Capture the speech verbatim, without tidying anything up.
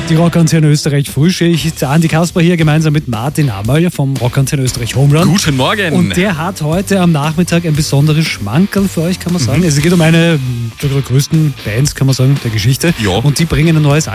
Die Rockantenne Österreich Frühschicht. Andi Kasper hier gemeinsam mit Martin Hammerl vom Rockantenne Österreich Homeland. Guten Morgen. Und der hat heute am Nachmittag ein besonderes Schmankerl für euch, kann man sagen. Mhm. Es geht um eine der größten Bands, kann man sagen, der Geschichte. Ja. Und die bringen ein neues